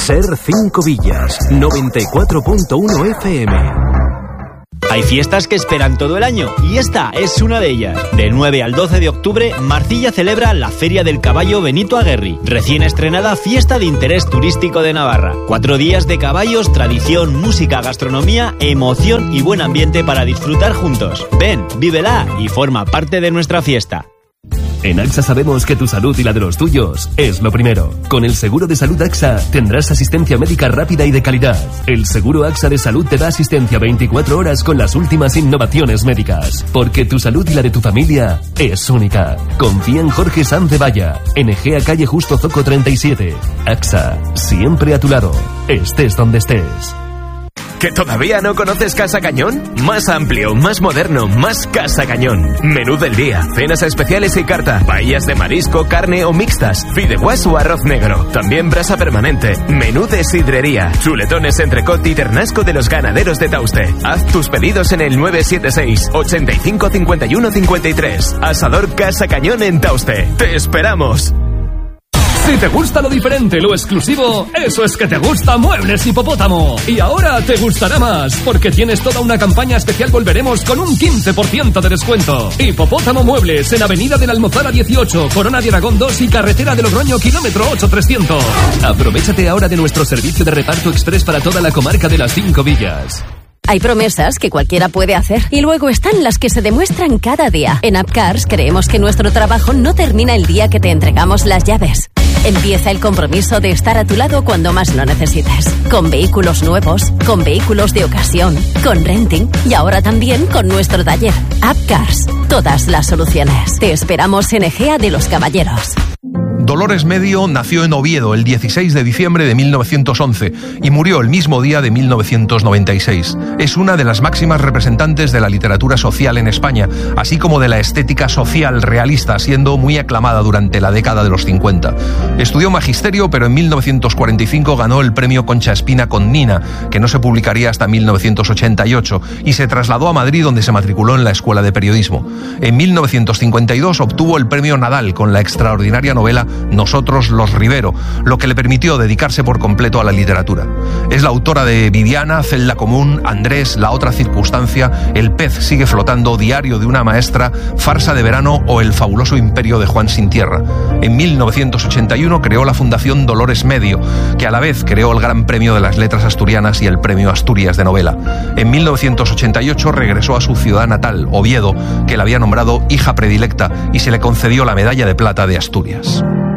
Ser 5 Villas, 94.1 FM. Hay fiestas que esperan todo el año y esta es una de ellas. Del 9 al 12 de octubre, Marcilla celebra la Feria del Caballo Benito Aguerri, recién estrenada fiesta de interés turístico de Navarra. 4 días de caballos, tradición, música, gastronomía, emoción y buen ambiente para disfrutar juntos. Ven, vívela y forma parte de nuestra fiesta. En AXA sabemos que tu salud y la de los tuyos es lo primero. Con el seguro de salud AXA tendrás asistencia médica rápida y de calidad. El seguro AXA de salud te da asistencia 24 horas con las últimas innovaciones médicas. Porque tu salud y la de tu familia es única. Confía en Jorge Sanz de Valla, en Egea Calle Justo Zoco 37. AXA, siempre a tu lado, estés donde estés. ¿Que todavía no conoces Casa Cañón? Más amplio, más moderno, más Casa Cañón. Menú del día, cenas especiales y carta, paellas de marisco, carne o mixtas, fideuás o arroz negro. También brasa permanente, menú de sidrería, chuletones entrecot y ternasco de los ganaderos de Tauste. Haz tus pedidos en el 976 85 51 53. Asador Casa Cañón en Tauste. ¡Te esperamos! Si te gusta lo diferente, lo exclusivo, eso es que te gusta Muebles Hipopótamo. Y ahora te gustará más, porque tienes toda una campaña especial. Volveremos con un 15% de descuento. Hipopótamo Muebles, en Avenida de la Almozara 18, Corona de Aragón 2 y Carretera de Logroño, kilómetro 8300. Aprovechate ahora de nuestro servicio de reparto express para toda la comarca de las 5 Villas. Hay promesas que cualquiera puede hacer y luego están las que se demuestran cada día. En Apcars creemos que nuestro trabajo no termina el día que te entregamos las llaves. Empieza el compromiso de estar a tu lado cuando más lo necesites. Con vehículos nuevos, con vehículos de ocasión, con renting y ahora también con nuestro taller. Apcars, todas las soluciones. Te esperamos en Egea de los Caballeros. Dolores Medio nació en Oviedo el 16 de diciembre de 1911 y murió el mismo día de 1996. Es una de las máximas representantes de la literatura social en España, así como de la estética social realista, siendo muy aclamada durante la década de los 50. Estudió magisterio, pero en 1945 ganó el premio Concha Espina con Nina, que no se publicaría hasta 1988, y se trasladó a Madrid, donde se matriculó en la Escuela de Periodismo. En 1952 obtuvo el premio Nadal con la extraordinaria novela Nosotros los Rivero, lo que le permitió dedicarse por completo a la literatura. Es la autora de Viviana, Celda Común, Andrés, La otra circunstancia, El pez sigue flotando, Diario de una maestra, Farsa de verano o El fabuloso imperio de Juan Sin Tierra. En 1981 creó la Fundación Dolores Medio, que a la vez creó el Gran Premio de las Letras Asturianas y el Premio Asturias de Novela. En 1988 regresó a su ciudad natal, Oviedo, que la había nombrado hija predilecta, y se le concedió la Medalla de Plata de Asturias.